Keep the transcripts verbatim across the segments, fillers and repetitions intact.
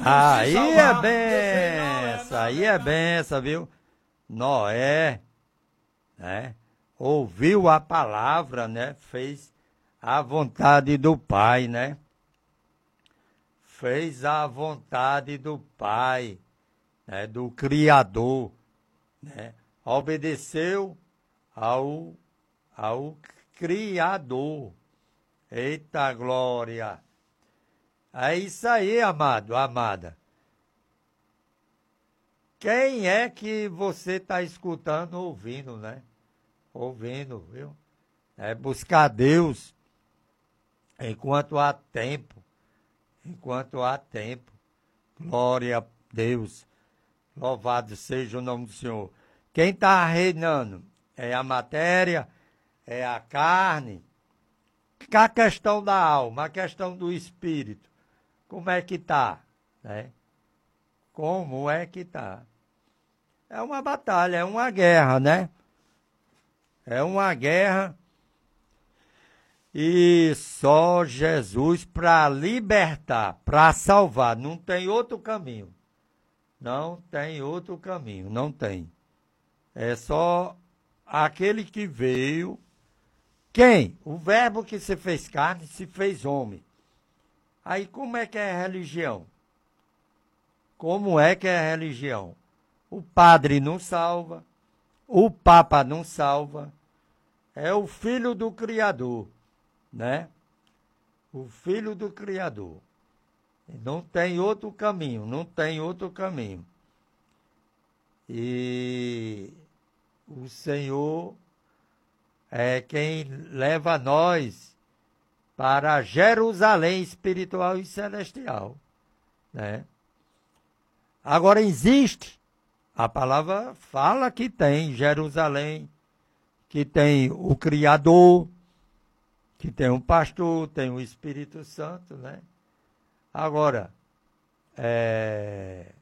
Aí é benção, aí é benção, viu? Noé, né? Ouviu a palavra, né? Fez a vontade do Pai, né? Fez a vontade do Pai, né? Do Criador, né? Obedeceu ao, ao Criador. Eita glória! É isso aí, amado, amada. Quem é que você está escutando, ouvindo, né? Ouvindo, viu? É buscar Deus enquanto há tempo. Enquanto há tempo. Glória a Deus. Louvado seja o nome do Senhor. Quem está reinando é a matéria, é a carne. A questão da alma, a questão do espírito. Como é que está? Né? Como é que está? É uma batalha, é uma guerra, né? É uma guerra. E só Jesus para libertar, para salvar. Não tem outro caminho. Não tem outro caminho, não tem. É só aquele que veio. Quem? O verbo que se fez carne, se fez homem. Aí como é que é a religião? Como é que é a religião? O padre não salva, o papa não salva, é o filho do Criador, né? O filho do Criador. Não tem outro caminho, não tem outro caminho. E o Senhor é quem leva nós para Jerusalém espiritual e celestial, né? Agora existe, a palavra fala que tem Jerusalém, que tem o Criador, que tem o pastor, tem o Espírito Santo, né? Agora, é...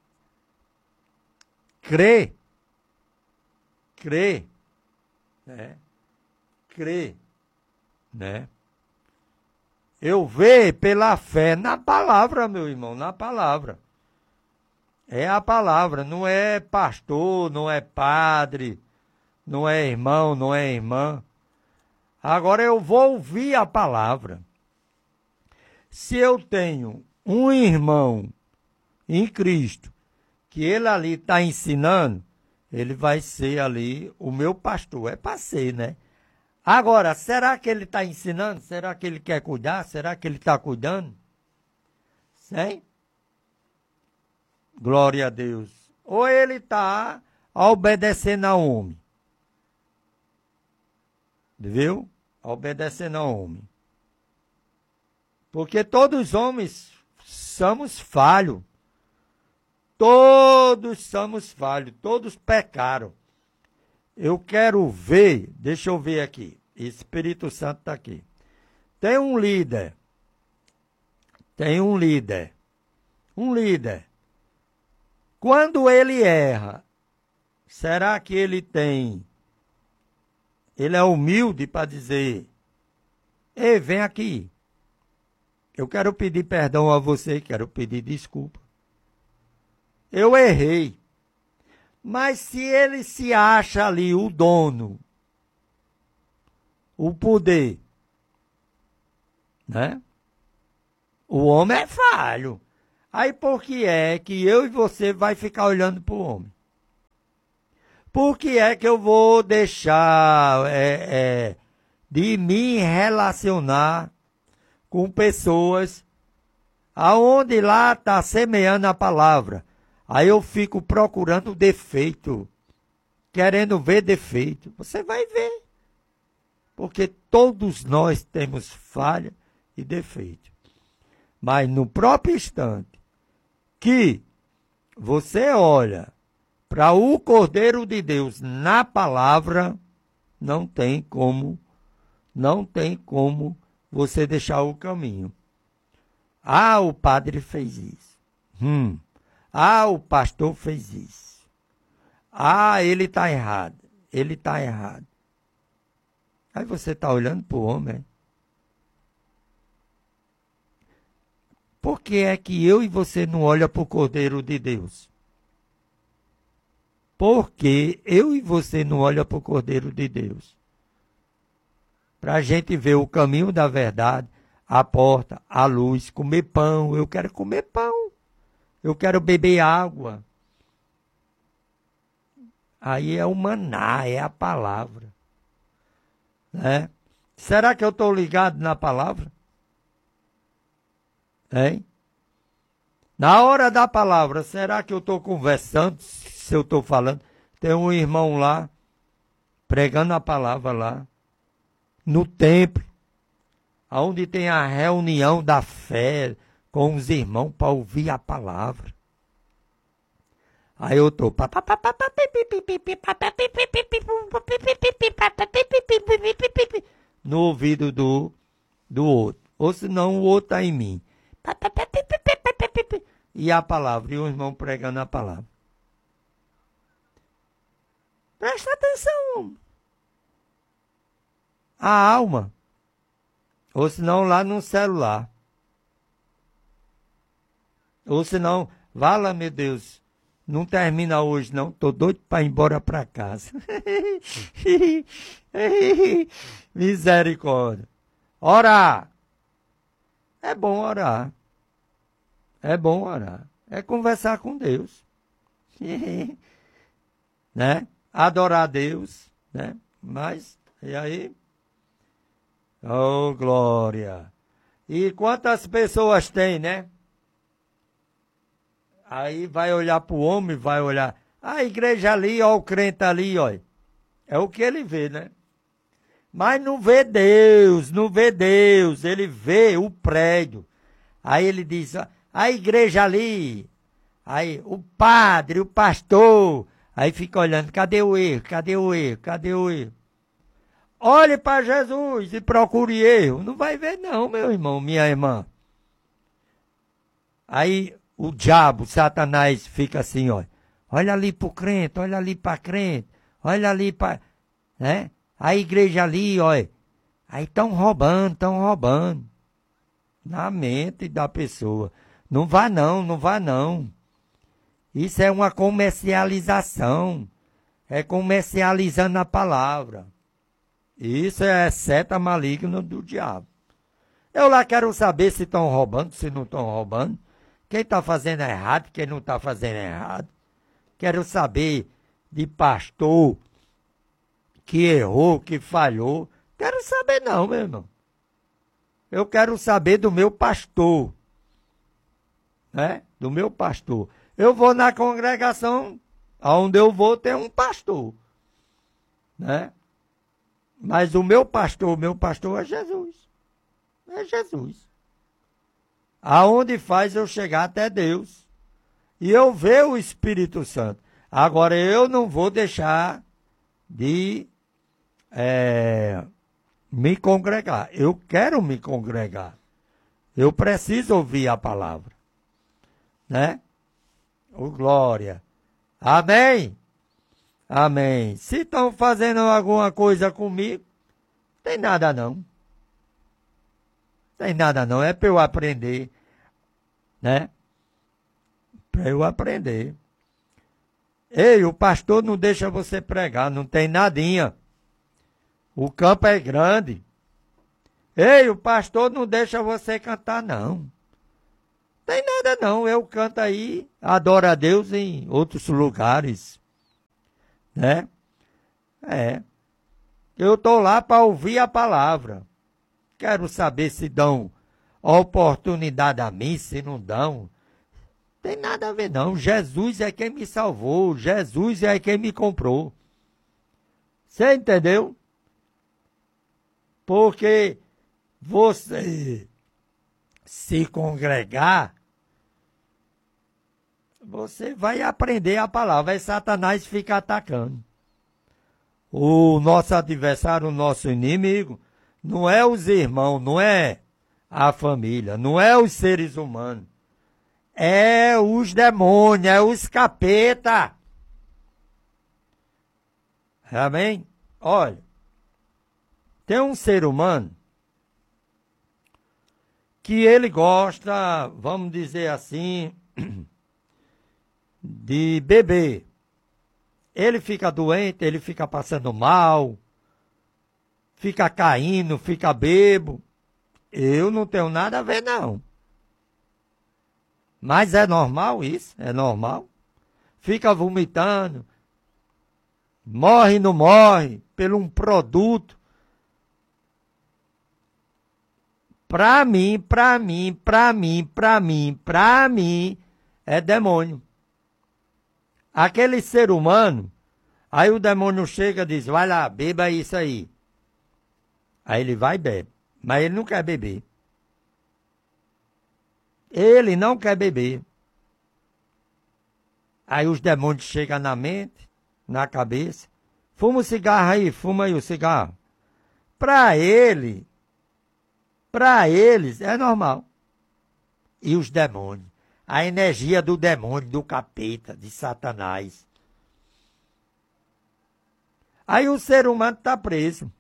crer, crer, né? Crer, né? Eu vejo pela fé na palavra, meu irmão, na palavra. É a palavra, não é pastor, não é padre, não é irmão, não é irmã. Agora eu vou ouvir a palavra. Se eu tenho um irmão em Cristo, que ele ali está ensinando, ele vai ser ali o meu pastor. É para ser, né? Agora, será que ele está ensinando? Será que ele quer cuidar? Será que ele está cuidando? Sim? Glória a Deus. Ou ele está obedecendo a homem. Viu? Obedecendo a homem. Porque todos os homens somos falhos. Todos somos falhos. Todos pecaram. Eu quero ver, deixa eu ver aqui. Espírito Santo está aqui. Tem um líder. Tem um líder. Um líder. Quando ele erra, será que ele tem... Ele é humilde para dizer, ei, vem aqui. Eu quero pedir perdão a você, quero pedir desculpa. Eu errei. Mas se ele se acha ali o dono, o poder, né? O homem é falho. Aí por que é que eu e você vai ficar olhando para o homem? Por que é que eu vou deixar é, é, de me relacionar com pessoas aonde lá está semeando a palavra? Aí eu fico procurando defeito, querendo ver defeito. Você vai ver. Porque todos nós temos falha e defeito. Mas no próprio instante que você olha para o Cordeiro de Deus na palavra, não tem como, não tem como você deixar o caminho. Ah, o padre fez isso. Hum. Ah, o pastor fez isso. Ah, ele está errado. Ele está errado. Aí você está olhando para o homem. Por que é que eu e você não olha para o Cordeiro de Deus? Por que eu e você não olha para o Cordeiro de Deus? Para a gente ver o caminho da verdade, a porta, a luz, comer pão. Eu quero comer pão. Eu quero beber água. Aí é o maná, é a palavra. Né? Será que eu estou ligado na palavra? Hein? Na hora da palavra, será que eu estou conversando? Se eu estou falando, tem um irmão lá, pregando a palavra lá, no templo, onde tem a reunião da fé com os irmãos para ouvir a palavra. Aí eu estou no ouvido do, do outro. Ou senão o outro está em mim. E a palavra, e o irmão pregando a palavra. Presta atenção. A alma. Ou senão lá no celular. Ou senão, vala, meu Deus, não termina hoje não, tô doido para ir embora para casa. Misericórdia. Orar. É bom orar. É bom orar. É conversar com Deus. Né? Adorar a Deus, né? Mas, e aí? Oh, glória! E quantas pessoas tem, né? Aí vai olhar para o homem, vai olhar, a igreja ali, ó, o crente ali, ó. É o que ele vê, né? Mas não vê Deus, não vê Deus, ele vê o prédio. Aí ele diz, ó, a igreja ali, aí o padre, o pastor, aí fica olhando, cadê o erro, cadê o erro, cadê o erro? Olhe para Jesus e procure erro. Não vai ver não, meu irmão, minha irmã. Aí o diabo, Satanás, fica assim, ó. Olha ali para o crente, olha ali para crente, olha ali para... Né? A igreja ali, ó. Aí estão roubando, estão roubando. Na mente da pessoa. Não vá não, não vá não. Isso é uma comercialização. É comercializando a palavra. Isso é seta maligna do diabo. Eu lá quero saber se estão roubando, se não estão roubando. Quem está fazendo errado, quem não está fazendo errado. Quero saber de pastor que errou, que falhou. Quero saber não, meu irmão. Eu quero saber do meu pastor. Né? Do meu pastor. Eu vou na congregação, aonde eu vou tem um pastor. Né? Mas o meu pastor, o meu pastor é Jesus. É Jesus. Aonde faz eu chegar até Deus. E eu ver o Espírito Santo. Agora eu não vou deixar de é, me congregar. Eu quero me congregar. Eu preciso ouvir a palavra. Né? Oh, glória. Amém? Amém. Se estão fazendo alguma coisa comigo, tem nada não. Tem nada não. É para eu aprender. Né? Para eu aprender. Ei, o pastor não deixa você pregar, não tem nadinha. O campo é grande. Ei, o pastor não deixa você cantar, não. Tem nada não, eu canto aí, adoro a Deus em outros lugares. Né? É. Eu estou lá para ouvir a palavra. Quero saber se dão oportunidade a mim, se não dão. Tem nada a ver não. Jesus é quem me salvou. Jesus é quem me comprou. Você entendeu? Porque você se congregar, você vai aprender a palavra. Aí Satanás fica atacando. O nosso adversário, o nosso inimigo, não é os irmãos, não é a família, não é os seres humanos. É os demônios, é os capeta. Amém? Olha, tem um ser humano que ele gosta, vamos dizer assim, de beber. Ele fica doente, ele fica passando mal, fica caindo, fica bebo. Eu não tenho nada a ver, não. Mas é normal isso, é normal. Fica vomitando, morre, não morre, por um produto. Pra mim, pra mim, pra mim, pra mim, pra mim, é demônio. Aquele ser humano, aí o demônio chega e diz, vai lá, beba isso aí. Aí ele vai e bebe, mas ele não quer beber. Ele não quer beber. Aí os demônios chegam na mente, na cabeça. Fuma o cigarro aí, fuma aí o cigarro. Para ele, para eles é normal. E os demônios, a energia do demônio, do capeta, de Satanás. Aí o ser humano está preso.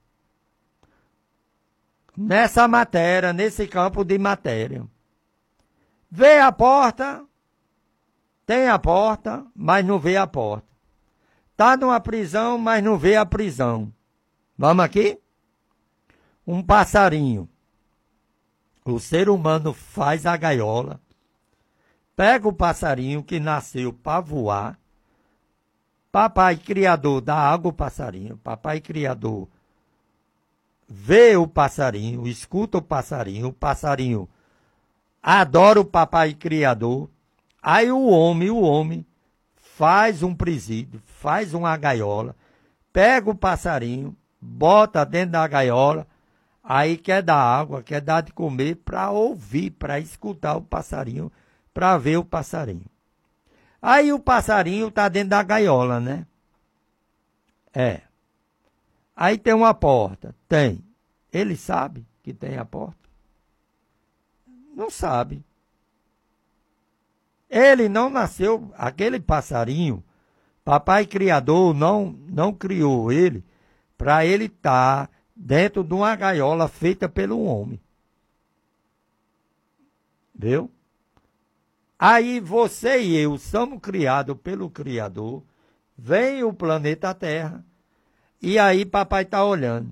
Nessa matéria, nesse campo de matéria. Vê a porta, tem a porta, mas não vê a porta. Está numa prisão, mas não vê a prisão. Vamos aqui? Um passarinho. O ser humano faz a gaiola, pega o passarinho que nasceu para voar. Papai Criador dá água ao passarinho. Papai Criador vê o passarinho, escuta o passarinho. O passarinho adora o Papai Criador. Aí o homem, o homem faz um presídio, faz uma gaiola, pega o passarinho, bota dentro da gaiola, aí quer dar água, quer dar de comer para ouvir, para escutar o passarinho, para ver o passarinho. Aí o passarinho está dentro da gaiola, né? É. Aí tem uma porta. Tem. Ele sabe que tem a porta? Não sabe. Ele não nasceu, aquele passarinho, Papai Criador não, não criou ele para ele estar dentro de uma gaiola feita pelo homem. Viu? Aí você e eu somos criados pelo Criador, vem o planeta Terra, e aí papai está olhando.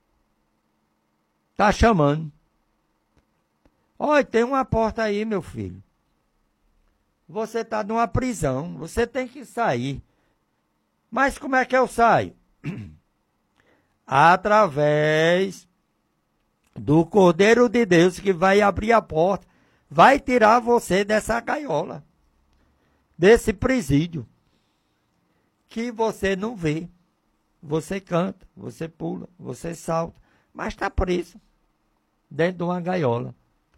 Está chamando. Olha, tem uma porta aí, meu filho. Você está numa prisão, você tem que sair. Mas como é que eu saio? Através do Cordeiro de Deus que vai abrir a porta, vai tirar você dessa gaiola, desse presídio, que você não vê. Você canta, você pula, você salta, mas está preso dentro de uma gaiola.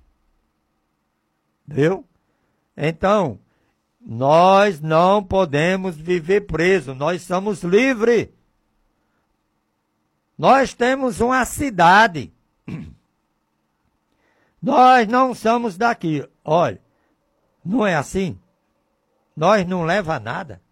Viu? Então, nós não podemos viver presos, nós somos livres. Nós temos uma cidade. Nós não somos daqui. Olha, não é assim? Nós não leva nada.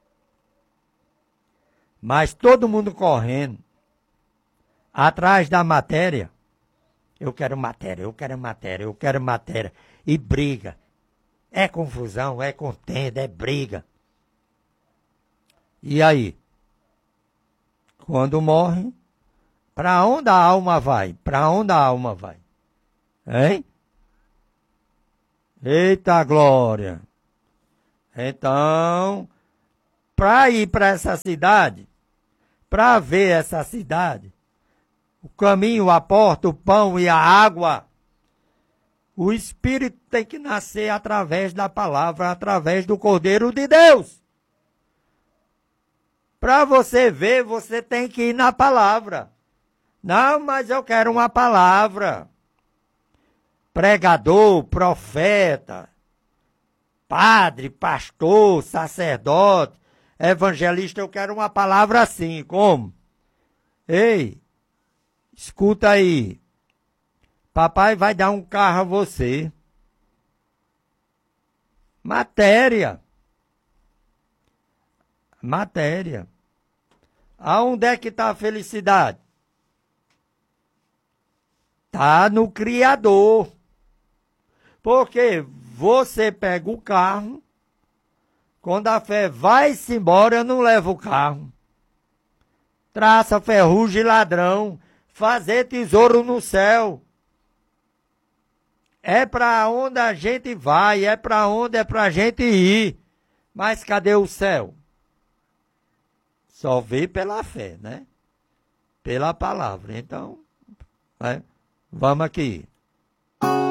Mas todo mundo correndo atrás da matéria. Eu quero matéria, eu quero matéria, eu quero matéria. E briga. É confusão, é contenda, é briga. E aí? Quando morre, para onde a alma vai? Para onde a alma vai? Hein? Eita glória! Então, para ir para essa cidade, para ver essa cidade, o caminho, a porta, o pão e a água, o Espírito tem que nascer através da palavra, através do Cordeiro de Deus. Para você ver, você tem que ir na palavra. Não, mas eu quero uma palavra. Pregador, profeta, padre, pastor, sacerdote, evangelista, eu quero uma palavra assim. Como? Ei, escuta aí. Papai vai dar um carro a você. Matéria. Matéria. Aonde é que está a felicidade? Está no Criador. Porque você pega o carro, quando a fé vai-se embora, não leva o carro. Traça, ferrugem, ladrão, fazer tesouro no céu. É para onde a gente vai, é para onde é para a gente ir. Mas cadê o céu? Só vê pela fé, né? Pela palavra. Então, né? Vamos aqui.